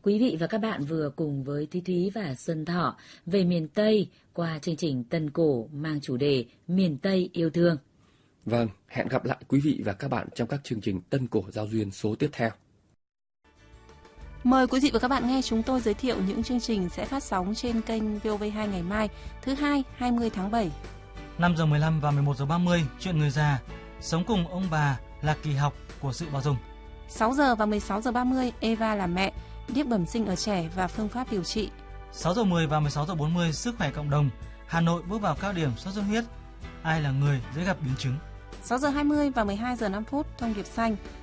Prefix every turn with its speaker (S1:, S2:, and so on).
S1: Quý vị và các bạn vừa cùng với Thúy Thúy và Xuân Thọ về miền Tây qua chương trình Tân Cổ mang chủ đề Miền Tây yêu thương.
S2: Vâng, hẹn gặp lại quý vị và các bạn trong các chương trình Tân Cổ Giao duyên số tiếp theo.
S3: Mời quý vị và các bạn nghe chúng tôi giới thiệu những chương trình sẽ phát sóng trên kênh VOV2 ngày mai, thứ Hai, 20 tháng 7.
S4: 5 giờ 15 và 11 giờ 30, Chuyện người già, Sống cùng ông bà là kỳ học của sự bao dung.
S3: 6 giờ và 16 giờ 30, Eva là mẹ, điếc bẩm sinh ở trẻ và phương pháp điều trị.
S4: 6 giờ 10 và 16 giờ 40, Sức khỏe cộng đồng, Hà Nội bước vào cao điểm sốt xuất huyết. Ai là người dễ gặp biến chứng?
S3: 6 giờ 20 và 12 giờ 5 phút, Thông điệp xanh.